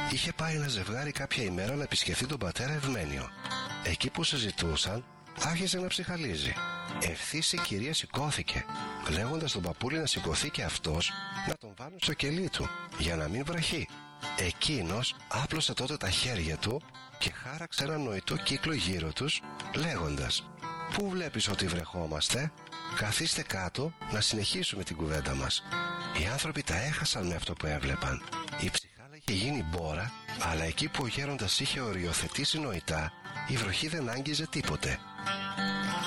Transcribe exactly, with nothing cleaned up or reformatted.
Είχε πάει ένα ζευγάρι κάποια ημέρα να επισκεφθεί τον πατέρα Ευμένιο. Εκεί που συζητούσαν, άρχισε να ψιχαλίζει. Ευθύς η κυρία σηκώθηκε, λέγοντας τον παππούλη να σηκωθεί και αυτός να τον βάλουν στο κελί του, για να μην βραχεί. Εκείνος άπλωσε τότε τα χέρια του και χάραξε ένα νοητό κύκλο γύρω τους, λέγοντας: «Πού βλέπεις ότι βρεχόμαστε? Καθίστε κάτω να συνεχίσουμε την κουβέντα μας». Οι άνθρωποι τα έχασαν με αυτό που έβλεπαν. Η ψυχάλα είχε γίνει μπόρα, αλλά εκεί που ο γέροντας είχε οριοθετήσει νοητά, η βροχή δεν άγγιζε τίποτε.